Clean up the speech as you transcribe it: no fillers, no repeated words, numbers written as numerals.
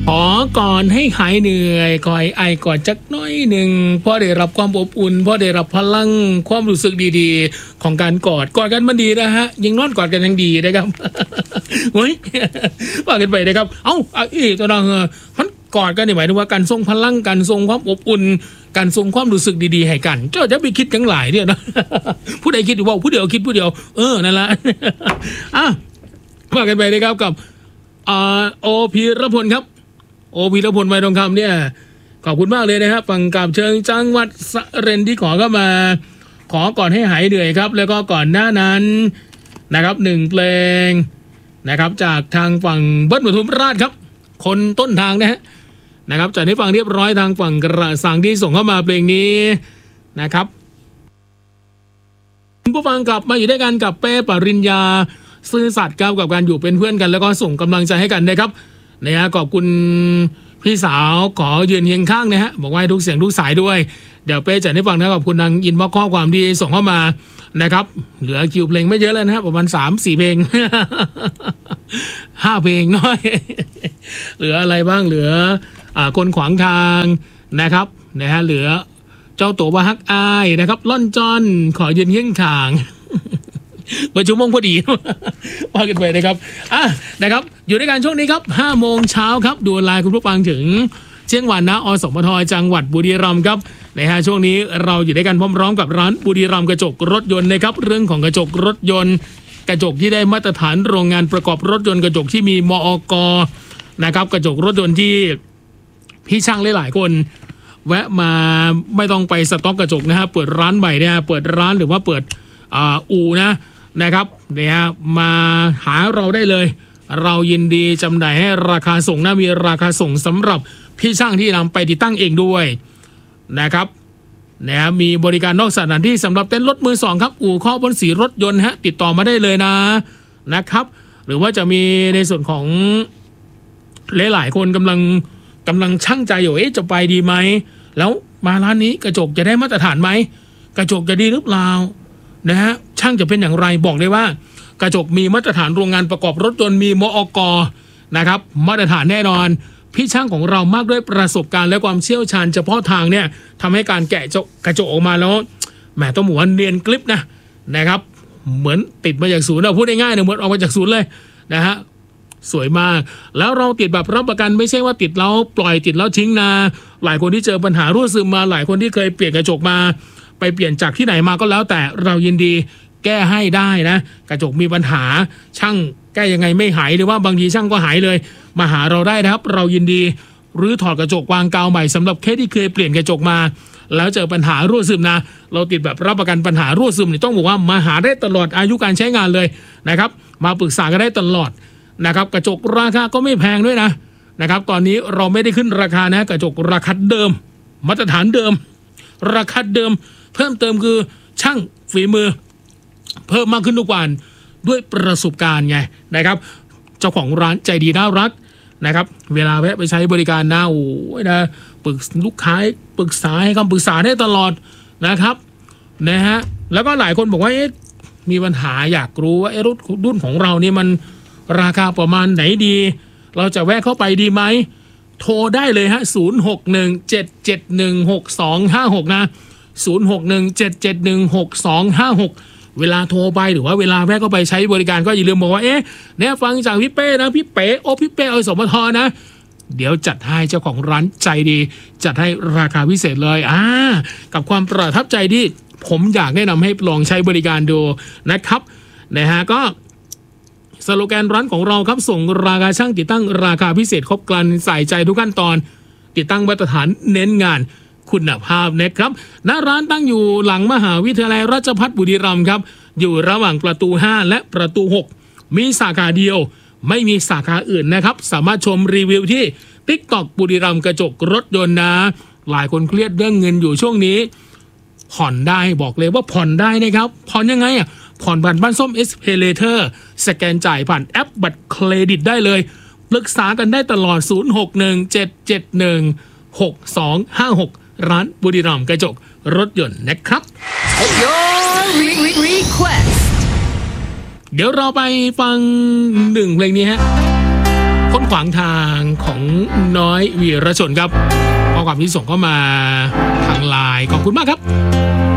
ขอก่อนให้หายเหนื่อยคอยไอก่อนจักน้อยหนึ่งพอได้รับความอบอุ่นพอได้รับพลังความรู้สึกดีๆของการกอดกันมันดีนะฮะยังนอนกอดกันยังดีนะครับเฮ้ยว่ากันไปนะครับเอ้าตัวน้องมันกอดกันนี่หมายถึงว่าการส่งพลังการส่งความอบอุ่นการส่งความรู้สึกดีๆให้กันเจ้าจะไปคิดทั้งหลายเนี่ยนะผู้ใดคิดว่าผู้เดียวคิดผู้เดียวนั่นแหละว่ากันไปนะครับกับโอพีรพลครับโอพีรพลไวทองคำเนี่ยขอบคุณมากเลยนะครับฝั่งกับเชิงจังหวัดสระเรนที่ขอเข้ามาขอก่อนให้หายเหนื่อยครับแล้วก็ก่อนหน้านั้นนะครับ1เพลงนะครับจากทางฝั่งเบิ้ลปทุมราชครับคนต้นทางนะครับจัดให้ฟังเรียบร้อยทางฝั่งกระสังที่ส่งเข้ามาเพลงนี้นะครับผู้ฟังกลับมาอยู่ด้วยกันกับเป้ปริญญาซื่อสัตย์กับการอยู่เป็นเพื่อนกันแล้วก็ส่งกำลังใจให้กันนะครับขอบคุณพี่สาวขอยืนเคียงข้างนะฮะบอกว่าทุกเสียงทุกสายด้วยเดี๋ยวเป้จัดให้ฟังนะขอบคุณทางอินบ็อกซ์ข้อความที่ส่งเข้ามานะครับเหลือคิวเพลงไม่เยอะแล้วนะประมาณ 3-4 เพลง 5 เพลงน้อยเหลืออะไรบ้างเหลือคนขวางทางนะครับเหลือเจ้าตัวว่าฮักอายนะครับล่อนจอนขอยืนเคียงข้างประชุมพอดีว่ากันไปนะครับนะครับอยู่ในการช่วงนี้ครับ 5 โมงเช้าครับดูไลน์คุณผู้ฟังถึงเชียงหวานนะอสมทจังหวัดบุรีรัมย์ครับช่วงนี้เราอยู่ด้วยกันพร้อมๆกับร้านบุรีรัมย์กระจกรถยนต์นะครับเรื่องของกระจกรถยนต์กระจกที่ได้มาตรฐานโรงงานประกอบรถยนต์กระจกที่มีมอกนะครับกระจกรถยนต์ที่พี่ช่างหลายๆคนแวะมาไม่ต้องไปสต็อกกระจกนะฮะเปิดร้านใหม่เนี่ยเปิดร้านหรือว่าเปิดอู่นะครับมาหาเราได้เลยเรายินดีจำหน่ายให้ราคาส่งมีราคาส่งสำหรับพี่ช่างที่นำไปติดตั้งเองด้วยนะครับมีบริการนอกสถานที่สำหรับเต็นท์รถมือสองครับอู่ข้อบนสีรถยนต์ติดต่อมาได้เลยนะครับหรือว่าจะมีในส่วนของหลายๆคนกำลังชั่งใจอยู่จะไปดีไหมแล้วมาร้านนี้กระจกจะได้มาตรฐานไหมกระจกจะดีหรือเปล่าช่างจะเป็นอย่างไรบอกเลยว่ากระจกมีมาตรฐานโรงงานประกอบรถยนต์มีมอกนะครับมาตรฐานแน่นอนพี่ช่างของเรามากด้วยประสบการณ์และความเชี่ยวชาญเฉพาะทางทำให้การแกะกระจกออกมาแล้วแหมต้องบอกว่าเนียนกริบนะครับเหมือนติดมาจากศูนย์พูดง่ายๆเหมือนออกมาจากศูนย์เลยสวยมากแล้วเราติดแบบรับประกันไม่ใช่ว่าติดแล้วปล่อยติดแล้วทิ้งหลายคนที่เจอปัญหารั่วซึมมาหลายคนที่เคยเปลี่ยนกระจกมาไปเปลี่ยนจากที่ไหนมาก็แล้วแต่เรายินดีแก้ให้ได้กระจกมีปัญหาช่างแก้ยังไงไม่หายหรือว่าบางทีช่างก็หายเลยมาหาเราได้นะครับเรายินดีรื้อถอดกระจกวางกาวใหม่สำหรับเคสที่เคยเปลี่ยนกระจกมาแล้วเจอปัญหารั่วซึมเราติดแบบรับประกันปัญหารั่วซึมต้องบอกว่ามาหาได้ตลอดอายุการใช้งานเลยนะครับมาปรึกษากันได้ตลอดนะครับกระจกราคาก็ไม่แพงด้วยนะครับตอนนี้เราไม่ได้ขึ้นราคากระจกราคาเดิมมาตรฐานเดิมราคาเดิมเพิ่มเติมคือช่างฝีมือเพิ่มมากขึ้นทุกวันด้วยประสบการณ์ไงนะครับเจ้าของร้านใจดีน่ารักนะครับเวลาแวะไปใช้บริการปรึกลูกค้าปรึกษาให้คำปรึกษาได้ตลอดนะครับแล้วก็หลายคนบอกว่ามีปัญหาอยากรู้ว่ารถรุ่นของเรานี่มันราคาประมาณไหนดีเราจะแวะเข้าไปดีไหมโทรได้เลย0617716256 0617716256เวลาโทรไปหรือว่าเวลาแวะเข้าไปใช้บริการก็อย่าลืมบอกว่าฟังจากพี่เป้พี่เป๋พี่เป้สมทเดี๋ยวจัดให้เจ้าของร้านใจดีจัดให้ราคาพิเศษเลยกับความประทับใจที่ผมอยากแนะนำให้ลองใช้บริการดูนะครับก็สโลแกนร้านของเราครับส่งราคาช่างติดตั้งราคาพิเศษครบครันใส่ใจทุกขั้นตอนติดตั้งมาตรฐานเน้นงานคุณภาพนะครับณร้านตั้งอยู่หลังมหาวิทยาลัยราชภัฏบุรีรัมย์ครับอยู่ระหว่างประตู5และประตู6มีสาขาเดียวไม่มีสาขาอื่นนะครับสามารถชมรีวิวที่ TikTok บุรีรัมย์กระจกรถยนต์หลายคนเครียดเรื่องเงินอยู่ช่วงนี้ผ่อนได้บอกเลยว่าผ่อนได้นะครับผ่อนยังไงผ่อนผ่านบ้านส้ม SPayLater สแกนจ่ายผ่านแอปบัตรเครดิตได้เลยปรึกษากันได้ตลอด0617716256ร้านบุรีรัมย์กระจกรถยนต์นะครับ Your request เดี๋ยวเราไปฟังหนึ่งเพลงนี้คนขวางทางของน้อยวีรชนครับข้อความที่ส่งเข้ามาทางไลน์ขอบคุณมากครับ